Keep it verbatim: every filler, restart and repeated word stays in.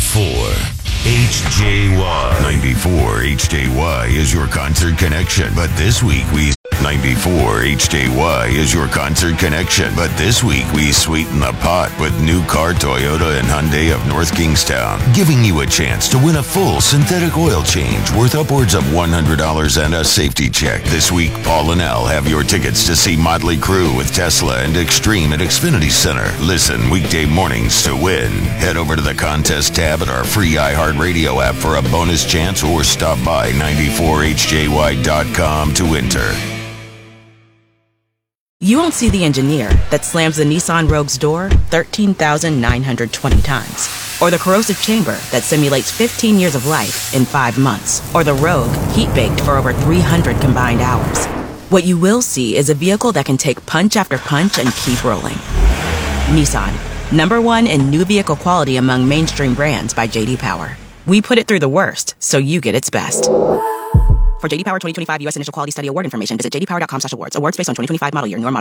ninety-four H J Y. ninety-four H J Y is your concert connection, but this week we... ninety-four H J Y is your concert connection, but this week we sweeten the pot with new car Toyota and Hyundai of North Kingstown, giving you a chance to win a full synthetic oil change worth upwards of one hundred dollars and a safety check. This week, Paul and Al have your tickets to see Motley Crue with Tesla and Extreme at Xfinity Center. Listen weekday mornings to win. Head over to the contest tab at our free iHeartRadio app for a bonus chance, or stop by ninety-four H J Y dot com to enter. You won't see the engineer that slams the Nissan Rogue's door thirteen thousand nine hundred twenty times, or the corrosive chamber that simulates fifteen years of life in five months, or the Rogue heat-baked for over three hundred combined hours. What you will see is a vehicle that can take punch after punch and keep rolling. Nissan, number one in new vehicle quality among mainstream brands by J D Power. We put it through the worst, so you get its best. For J D Power twenty twenty-five U S Initial Quality Study Award information, visit j d power dot com slash awards. Awards based on twenty twenty-five model year. Normal